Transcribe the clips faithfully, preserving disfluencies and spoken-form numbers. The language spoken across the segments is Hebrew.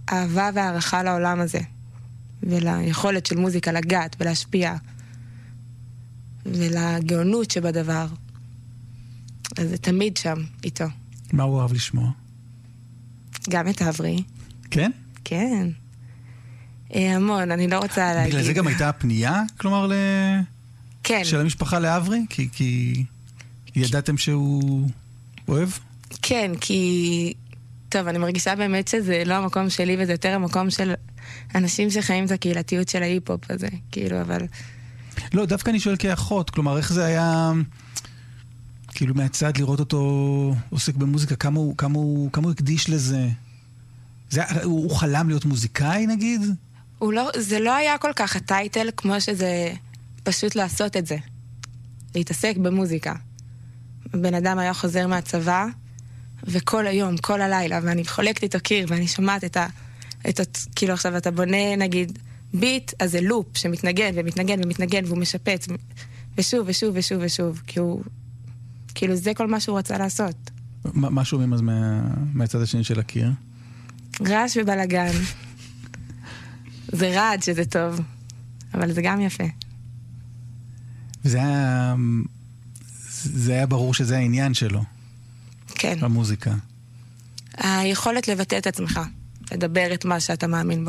אהבה והערכה לעולם הזה, וליכולת של מוזיקה לגעת ולהשפיע, ולגאונות שבדבר. אז זה תמיד שם, איתו. מה הוא אוהב לשמוע? גם את אברי. כן? כן. המון, אני לא רוצה להגיד. בגלל זה גם הייתה הפנייה, כלומר, ל... כן. של המשפחה לאברי? כי, כי... כי ידעתם שהוא אוהב? כן, כי... טוב, אני מרגישה באמת שזה לא המקום שלי, וזה יותר המקום של אנשים שחיים את הקהילתיות של ההיפ-הופ הזה, כאילו, אבל... לא, דווקא אני שואל כאחות, כלומר, איך זה היה... כאילו מהצד לראות אותו עוסק במוזיקה, כמה הוא, כמה הוא, כמה הוא הקדיש לזה? זה, הוא, הוא חלם להיות מוזיקאי, נגיד? הוא לא, זה לא היה כל כך הטייטל, כמו שזה פשוט לעשות את זה. להתעסק במוזיקה. בן אדם היה חוזר מהצבא, וכל היום, כל הלילה, ואני חולקת איתו קיר, ואני שומעת את ה... את ה כאילו עכשיו אתה בונה, נגיד, ביט, אז זה לופ שמתנגן ומתנגן ומתנגן, והוא משפץ, ושוב ושוב ושוב ושוב, כי הוא... כאילו זה כל מה שהוא רצה לעשות. מה שומעים אז מה, מהצד השני של הקיר? רעש ובלגן. זה רעד שזה טוב, אבל זה גם יפה. זה היה, זה היה ברור שזה העניין שלו. כן. המוזיקה. היכולת לבטא את עצמך, לדבר את מה שאתה מאמין בו.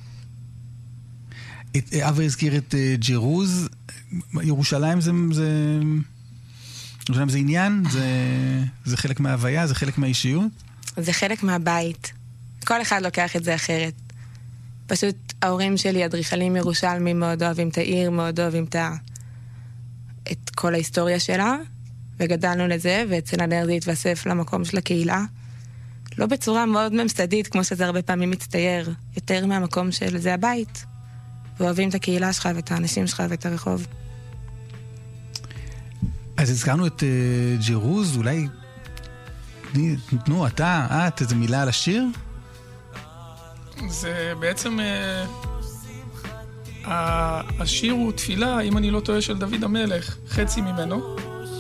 אברי הזכיר את ג'ירוז, ירושלים זה... זה... ירושלים זה עניין? זה, זה חלק מההוויה? זה חלק מהאישיות? זה חלק מהבית. כל אחד לוקח את זה אחרת. פשוט ההורים שלי, אדריכלים ירושלמים, מאוד אוהבים את העיר, מאוד אוהבים את, ה... את כל ההיסטוריה שלה, וגדלנו לזה, ואצל הנר זה התווסף למקום של הקהילה. לא בצורה מאוד ממסדית, כמו שזה הרבה פעמים מצטייר, יותר מהמקום של זה הבית. ואוהבים את הקהילה שלך, ואת האנשים שלך, ואת הרחוב. אז הזכרנו את uh, ג'ירוז, אולי תנו, אתה, את, איזו מילה על השיר? זה בעצם, uh, השיר הוא תפילה, אם אני לא טועה, של דוד המלך, חצי ממנו.